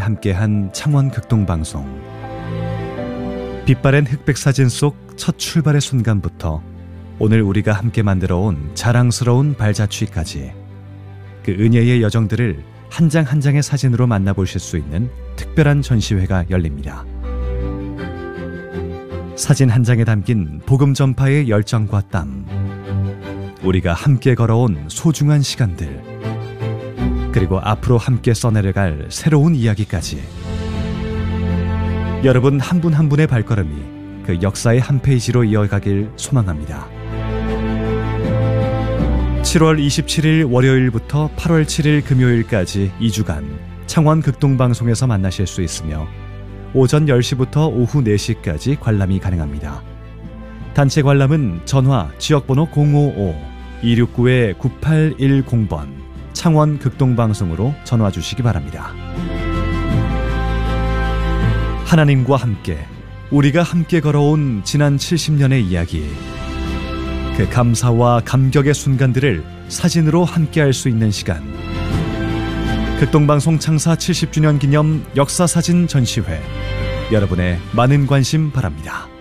함께한 창원 극동방송. 빛바랜 흑백 사진 속 첫 출발의 순간부터 오늘 우리가 함께 만들어온 자랑스러운 발자취까지 그 은혜의 여정들을 한 장 한 장의 사진으로 만나보실 수 있는 특별한 전시회가 열립니다. 사진 한 장에 담긴 복음 전파의 열정과 땀, 우리가 함께 걸어온 소중한 시간들, 그리고 앞으로 함께 써내려갈 새로운 이야기까지, 여러분 한 분 한 분의 발걸음이 그 역사의 한 페이지로 이어가길 소망합니다. 7월 27일 월요일부터 8월 7일 금요일까지 2주간 창원 극동방송에서 만나실 수 있으며 오전 10시부터 오후 4시까지 관람이 가능합니다. 단체 관람은 전화 지역번호 055-269-9810번 창원 극동방송으로 전화 주시기 바랍니다. 하나님과 함께, 우리가 함께 걸어온 지난 70년의 이야기, 그 감사와 감격의 순간들을 사진으로 함께할 수 있는 시간, 극동방송 창사 70주년 기념 역사사진 전시회, 여러분의 많은 관심 바랍니다.